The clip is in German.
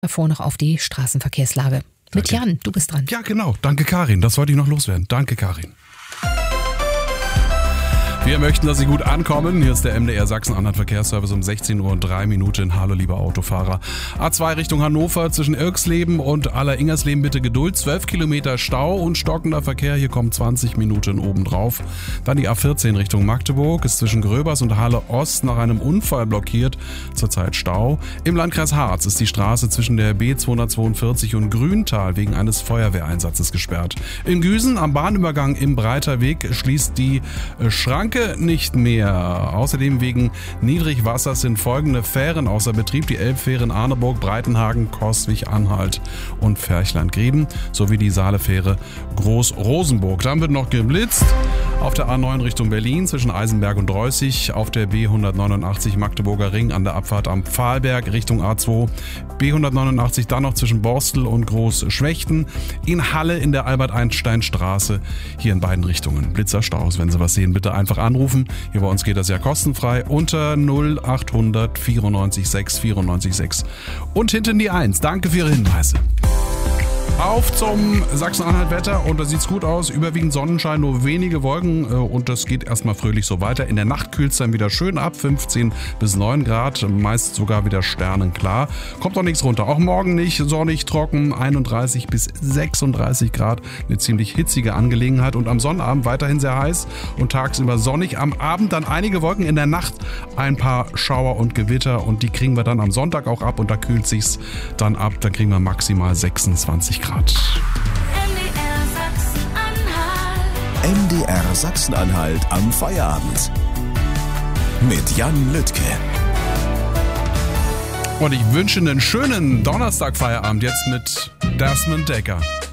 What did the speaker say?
Davor noch auf die Straßenverkehrslage. Mit Jan, du bist dran. Ja, genau. Danke, Karin. Das wollte ich noch loswerden. Danke, Karin. Wir möchten, dass Sie gut ankommen. Hier ist der MDR Sachsen-Anhalt Verkehrsservice um 16:03 Uhr. Hallo, liebe Autofahrer. A2 Richtung Hannover zwischen Irksleben und Aller-Ingersleben bitte Geduld. 12 Kilometer Stau und stockender Verkehr. Hier kommen 20 Minuten obendrauf. Dann die A14 Richtung Magdeburg ist zwischen Gröbers und Halle Ost nach einem Unfall blockiert. Zurzeit Stau. Im Landkreis Harz ist die Straße zwischen der B242 und Grüntal wegen eines Feuerwehreinsatzes gesperrt. In Güsen am Bahnübergang im Breiterweg schließt die Schranke nicht mehr. Außerdem wegen Niedrigwassers sind folgende Fähren außer Betrieb. Die Elbfähren Arneburg, Breitenhagen, Coswig, Anhalt und Ferchland-Grieben sowie die Saalefähre Groß-Rosenburg. Dann wird noch geblitzt auf der A9 Richtung Berlin zwischen Eisenberg und Reußig, auf der B189 Magdeburger Ring an der Abfahrt am Pfahlberg Richtung A2, B189 dann noch zwischen Borstel und Großschwechten, in Halle in der Albert-Einstein-Straße, hier in beiden Richtungen. Blitzerstaus, wenn Sie was sehen, bitte einfach anrufen. Hier bei uns geht das ja kostenfrei unter 0800 94 6 94 6 und hinten die 1. Danke für Ihre Hinweise. Auf zum Sachsen-Anhalt-Wetter und da sieht's gut aus. Überwiegend Sonnenschein, nur wenige Wolken und das geht erstmal fröhlich so weiter. In der Nacht kühlt's dann wieder schön ab, 15 bis 9 Grad, meist sogar wieder sternenklar. Kommt auch nichts runter. Auch morgen nicht sonnig, trocken, 31 bis 36 Grad. Eine ziemlich hitzige Angelegenheit und am Sonnabend weiterhin sehr heiß und tagsüber sonnig. Am Abend dann einige Wolken, in der Nacht ein paar Schauer und Gewitter und die kriegen wir dann am Sonntag auch ab und da kühlt sich's dann ab. Da kriegen wir maximal 26 Grad. MDR Sachsen-Anhalt am Feierabend. Mit Jan Lüttke. Und ich wünsche einen schönen Donnerstag-Feierabend jetzt mit Desmond Dekker.